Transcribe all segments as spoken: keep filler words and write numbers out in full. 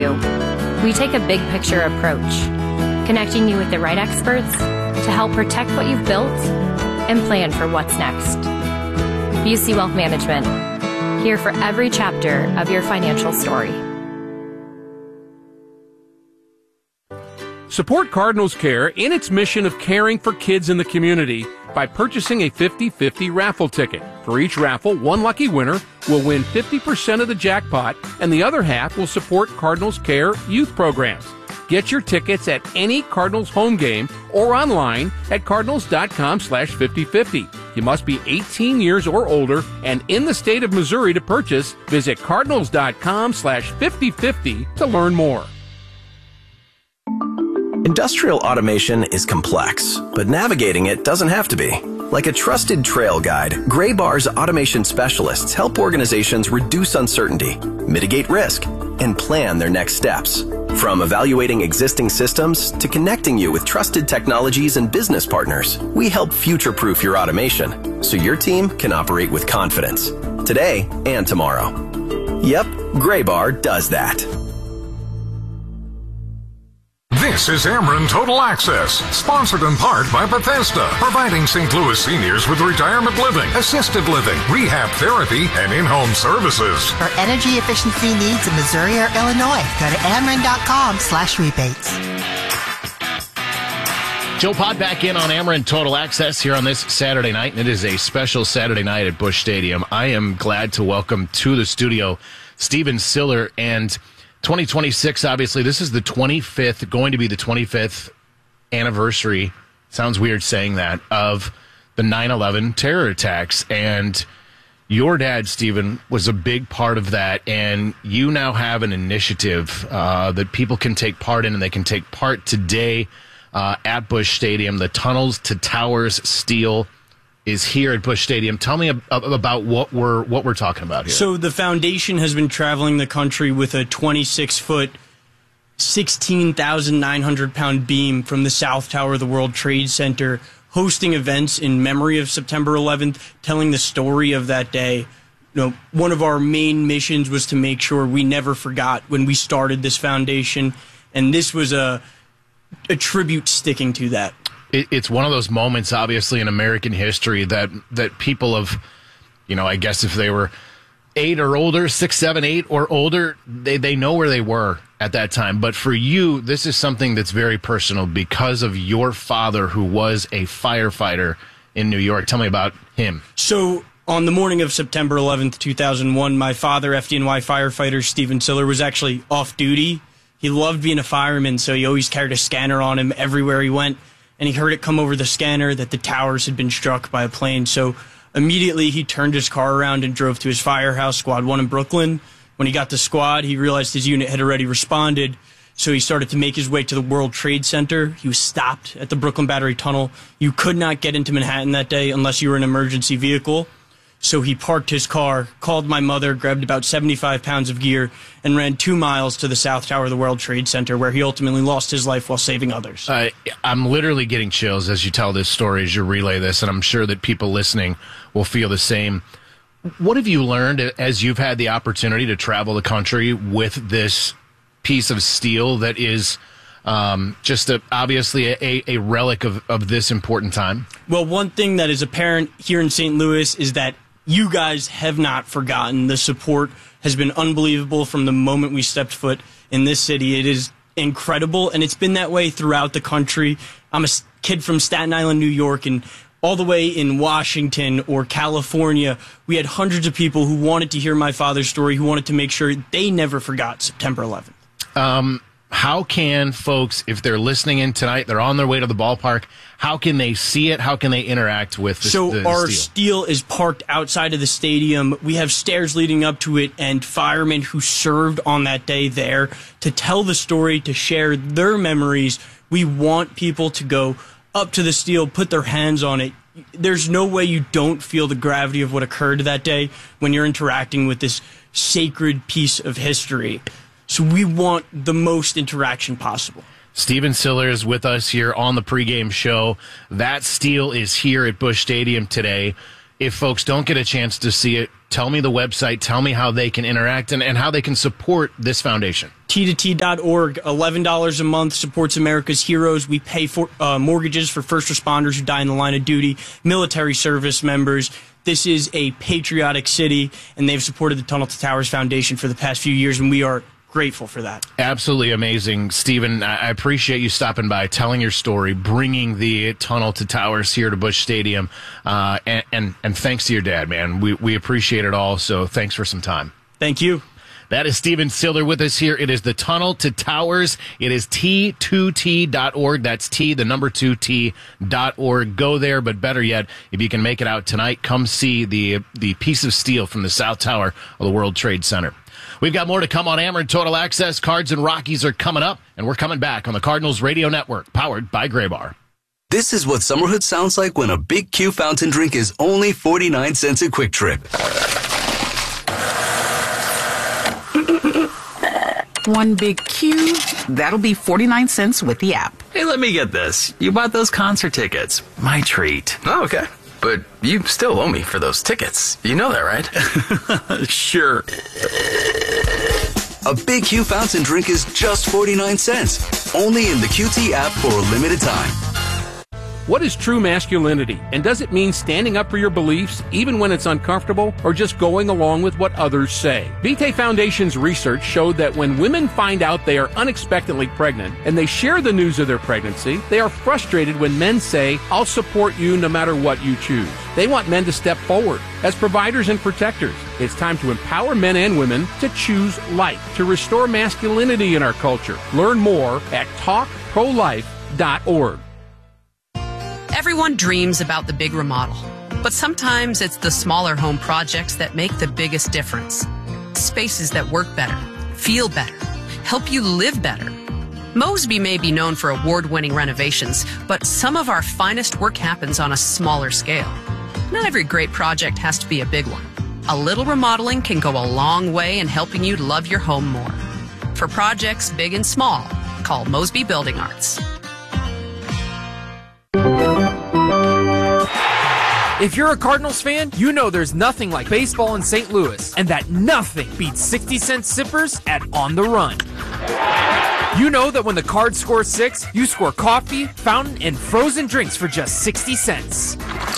We take a big picture approach, connecting you with the right experts to help protect what you've built and plan for what's next. B C Wealth Management, here for every chapter of your financial story. Support Cardinals Care in its mission of caring for kids in the community by purchasing a fifty-fifty raffle ticket. For each raffle, one lucky winner will win fifty percent of the jackpot, and the other half will support Cardinals Care youth programs. Get your tickets at any Cardinals home game or online at cardinals.com slash 5050. You must be eighteen years or older and in the state of Missouri to purchase. Visit cardinals.com slash 5050 to learn more. Industrial automation is complex, but navigating it doesn't have to be. Like a trusted trail guide, Graybar's automation specialists help organizations reduce uncertainty, mitigate risk, and plan their next steps. From evaluating existing systems to connecting you with trusted technologies and business partners, we help future-proof your automation so your team can operate with confidence today and tomorrow. Yep, Graybar does that. This is Ameren Total Access, sponsored in part by Bethesda, providing Saint Louis seniors with retirement living, assisted living, rehab therapy, and in-home services. For energy efficiency needs in Missouri or Illinois, go to ameren.com slash rebates. Joe Pod back in on Ameren Total Access here on this Saturday night, and it is a special Saturday night at Busch Stadium. I am glad to welcome to the studio Stephen Siller, and twenty twenty-six, obviously, this is the twenty-fifth, going to be the twenty-fifth anniversary, sounds weird saying that, of the nine eleven terror attacks. And your dad, Stephen, was a big part of that, and you now have an initiative uh, that people can take part in, and they can take part today uh, at Busch Stadium. The Tunnels to Towers Steel is here at Busch Stadium. Tell me ab- about what we're what we're talking about here. So the foundation has been traveling the country with a twenty-six foot, sixteen thousand nine hundred pound beam from the South Tower of the World Trade Center, hosting events in memory of September eleventh, telling the story of that day. You know, one of our main missions was to make sure we never forgot when we started this foundation, and this was a a tribute sticking to that. It's one of those moments, obviously, in American history that, that people have, you know, I guess if they were eight or older, six, seven, eight or older, they, they know where they were at that time. But for you, this is something that's very personal because of your father, who was a firefighter in New York. Tell me about him. So on the morning of September eleventh, two thousand one, my father, F D N Y firefighter Stephen Siller, was actually off duty. He loved being a fireman, so he always carried a scanner on him everywhere he went. And he heard it come over the scanner that the towers had been struck by a plane. So immediately he turned his car around and drove to his firehouse, Squad one in Brooklyn. When he got to Squad, he realized his unit had already responded. So he started to make his way to the World Trade Center. He was stopped at the Brooklyn Battery Tunnel. You could not get into Manhattan that day unless you were an emergency vehicle. So he parked his car, called my mother, grabbed about seventy-five pounds of gear, and ran two miles to the South Tower of the World Trade Center, where he ultimately lost his life while saving others. Uh, I'm literally getting chills as you tell this story, as you relay this, and I'm sure that people listening will feel the same. What have you learned as you've had the opportunity to travel the country with this piece of steel that is um, just a, obviously a, a relic of, of this important time? Well, one thing that is apparent here in Saint Louis is that you guys have not forgotten. The support has been unbelievable from the moment we stepped foot in this city. It is incredible, and it's been that way throughout the country. I'm a kid from Staten Island, New York, and all the way in Washington or California, we had hundreds of people who wanted to hear my father's story, who wanted to make sure they never forgot September eleventh. Um, how can folks, if they're listening in tonight, they're on their way to the ballpark, how can they see it? How can they interact with the, so the our steel? steel is parked outside of the stadium. We have stairs leading up to it and firemen who served on that day there to tell the story, to share their memories. We want people to go up to the steel, put their hands on it. There's no way you don't feel the gravity of what occurred that day when you're interacting with this sacred piece of history. So we want the most interaction possible. Stephen Siller is with us here on the pregame show. That steel is here at Busch Stadium today. if folks don't get a chance to see it, tell me the website, tell me how they can interact and, and how they can support this foundation. T two T dot org, eleven dollars a month, supports America's heroes. We pay for uh, mortgages for first responders who die in the line of duty, military service members. This is a patriotic city, and they've supported the Tunnel to Towers Foundation for the past few years, and we are grateful for that. Absolutely amazing. Stephen, I appreciate you stopping by, telling your story, bringing the Tunnel to Towers here to Busch Stadium, uh, and, and, and thanks to your dad, man. We, we appreciate it all, so thanks for some time. Thank you. That is Stephen Siller with us here. It is the Tunnel to Towers. It is T two T dot org. That's T, the number two T dot org. Go there, but better yet, if you can make it out tonight, come see the the piece of steel from the South Tower of the World Trade Center. We've got more to come on Ameren Total Access. Cards and Rockies are coming up, and we're coming back on the Cardinals Radio Network, powered by Graybar. This is what summerhood sounds like when a Big Q fountain drink is only forty-nine cents a Quick Trip. One Big Q, that'll be forty-nine cents with the app. Hey, let me get this. You bought those concert tickets. My treat. Oh, okay. But you still owe me for those tickets. You know that, right? Sure. A Big Q fountain drink is just forty-nine cents. Only in the Q T app for a limited time. What is true masculinity? And does it mean standing up for your beliefs even when it's uncomfortable, or just going along with what others say? Vitae Foundation's research showed that when women find out they are unexpectedly pregnant and they share the news of their pregnancy, they are frustrated when men say, "I'll support you no matter what you choose." They want men to step forward as providers and protectors. It's time to empower men and women to choose life, to restore masculinity in our culture. Learn more at talk pro life dot org. Everyone dreams about the big remodel, but sometimes it's the smaller home projects that make the biggest difference. Spaces that work better, feel better, help you live better. Mosby may be known for award-winning renovations, but some of our finest work happens on a smaller scale. Not every great project has to be a big one. A little remodeling can go a long way in helping you love your home more. For projects big and small, call Mosby Building Arts. If you're a Cardinals fan, you know there's nothing like baseball in Saint Louis, and that nothing beats sixty cent sippers at On the Run. You know that when the Cards score six, you score coffee, fountain, and frozen drinks for just sixty cents.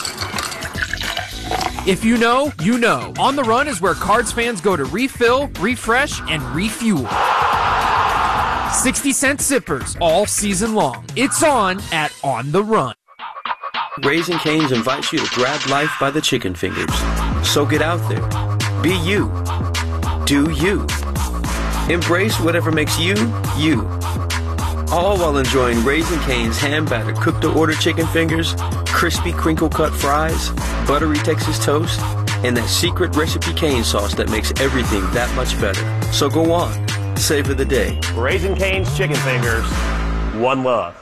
If you know, you know. On the Run is where Cards fans go to refill, refresh, and refuel. sixty cent sippers all season long. It's on at On the Run. Raising Cane's invites you to grab life by the chicken fingers. So get out there. Be you. Do you. Embrace whatever makes you, you. All while enjoying Raising Cane's hand-battered cooked-to-order chicken fingers, crispy crinkle-cut fries, buttery Texas toast, and that secret recipe cane sauce that makes everything that much better. So go on. Savor the day. Raising Cane's chicken fingers. One love.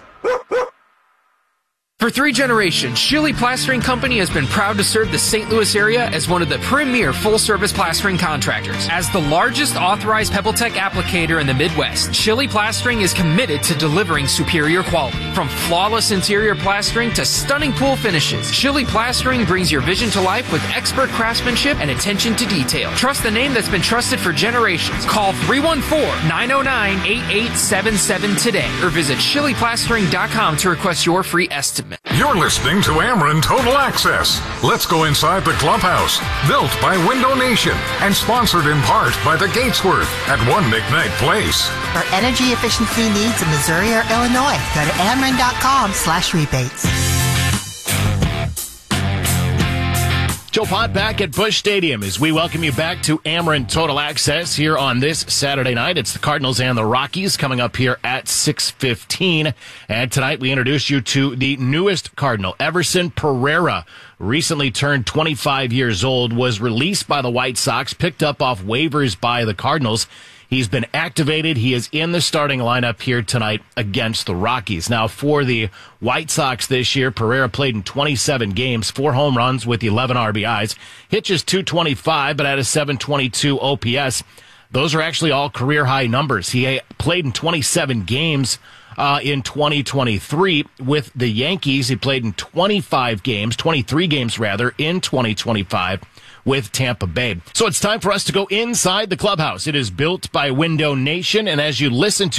For three generations, Shilly Plastering Company has been proud to serve the Saint Louis area as one of the premier full-service plastering contractors. As the largest authorized PebbleTech applicator in the Midwest, Shilly Plastering is committed to delivering superior quality. From flawless interior plastering to stunning pool finishes, Shilly Plastering brings your vision to life with expert craftsmanship and attention to detail. Trust the name that's been trusted for generations. Call three one four, nine oh nine, eight eight seven seven today or visit shilly plastering dot com to request your free estimate. You're listening to Ameren Total Access. Let's go inside the clubhouse. Built by Window Nation and sponsored in part by the Gatesworth at One McKnight Place. For energy efficiency needs in Missouri or Illinois, go to ameren dot com slash rebates. Joe Pott back at Busch Stadium as we welcome you back to Ameren Total Access here on this Saturday night. It's the Cardinals and the Rockies coming up here at six fifteen. And tonight we introduce you to the newest Cardinal, Everson Pereira. Recently turned twenty-five years old, was released by the White Sox, picked up off waivers by the Cardinals. He's been activated. He is in the starting lineup here tonight against the Rockies. Now, for the White Sox this year, Pereira played in twenty-seven games, four home runs with eleven R B Is. Hit just two twenty-five, but had a seven twenty-two O P S. Those are actually all career-high numbers. He played in twenty-seven games uh, in twenty twenty-three with the Yankees. He played in twenty-five games, twenty-three games rather, in twenty twenty-five with Tampa Bay. So it's time for us to go inside the clubhouse. It is built by Window Nation, and as you listen to